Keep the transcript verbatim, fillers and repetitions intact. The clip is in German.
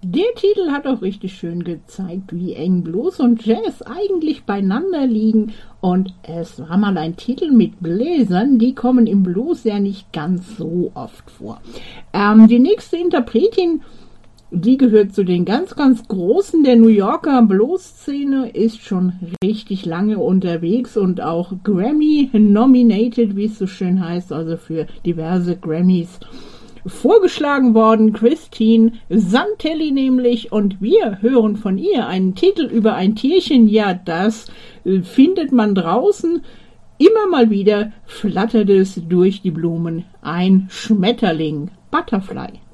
Der Titel hat auch richtig schön gezeigt, wie eng Blues und Jazz eigentlich beieinander liegen. Und es war mal ein Titel mit Bläsern, die kommen im Blues ja nicht ganz so oft vor. Ähm, die nächste Interpretin, die gehört zu den ganz, ganz Großen der New Yorker Blues-Szene, ist schon richtig lange unterwegs und auch Grammy-nominated, wie es so schön heißt, also für diverse Grammys vorgeschlagen worden. Christine Santelli nämlich, und wir hören von ihr einen Titel über ein Tierchen, ja, das äh, findet man draußen. Immer mal wieder flattert es durch die Blumen, ein Schmetterling, Butterfly.